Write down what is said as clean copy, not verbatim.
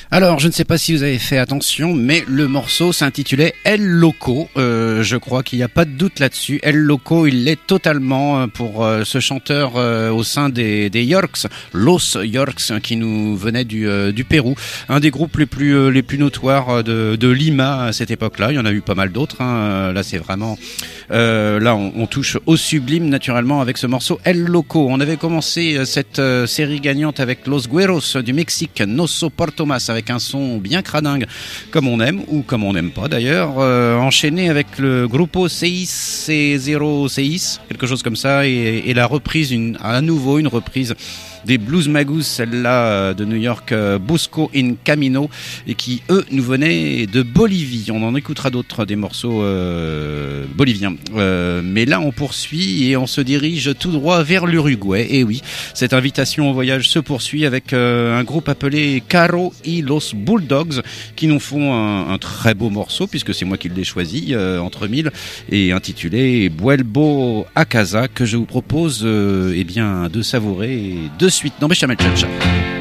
Alors, je ne sais pas si vous avez fait attention, mais le morceau s'intitulait El Loco. Je crois qu'il n'y a pas de doute là-dessus. El Loco, il l'est totalement pour ce chanteur au sein des Yorks, Los Yorks, qui nous venait du Pérou. Un des groupes les plus notoires de Lima à cette époque-là. Il y en a eu pas mal d'autres. Là, c'est vraiment... là, on touche au sublime, naturellement, avec ce morceau El Loco. On avait commencé cette série gagnante avec Los Güeros du Mexique, No Soporto Más, avec un son bien cradingue, comme on aime, ou comme on n'aime pas d'ailleurs, enchaîné avec le Grupo Seis et Zero Seis, quelque chose comme ça, et la reprise, à nouveau une reprise des Blues Magus, celle-là de New York, Busco in Camino, et qui, eux, nous venaient de Bolivie. On en écoutera d'autres, des morceaux boliviens. Mais là, on poursuit et on se dirige tout droit vers l'Uruguay. Et oui, cette invitation au voyage se poursuit avec un groupe appelé Caro y los Bulldogs, qui nous font un très beau morceau, puisque c'est moi qui l'ai choisi, entre mille, et intitulé Vuelvo a Casa, que je vous propose de savourer de suite dans Béchamel Cha-Cha.